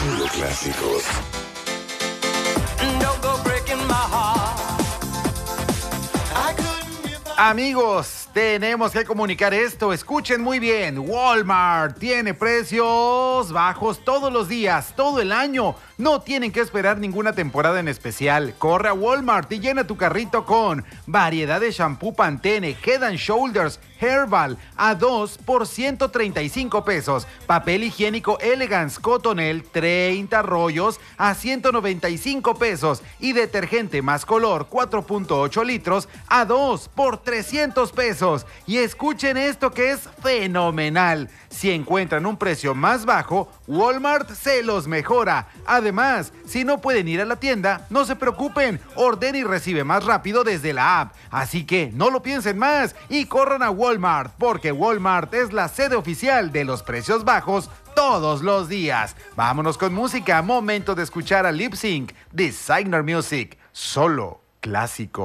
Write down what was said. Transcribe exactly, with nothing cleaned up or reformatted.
Solo clásicos. Amigos, tenemos que comunicar esto. Escuchen muy bien. Walmart tiene precios bajos todos los días, todo el año. No tienen que esperar ninguna temporada en especial. Corre a Walmart y llena tu carrito con variedad de shampoo Pantene, Head and Shoulders, Herbal a dos por ciento treinta y cinco pesos. Papel higiénico Elegance Cottonelle, treinta rollos a ciento noventa y cinco pesos. Y detergente Más Color, cuatro punto ocho litros a dos por trescientos pesos. Y escuchen esto que es fenomenal. Si encuentran un precio más bajo, Walmart se los mejora. Además, si no pueden ir a la tienda, no se preocupen. Ordena y recibe más rápido desde la app. Así que no lo piensen más y corran a Walmart, porque Walmart es la sede oficial de los precios bajos todos los días. Vámonos con música. Momento de escuchar a Lip Sync, Designer Music. Solo clásico.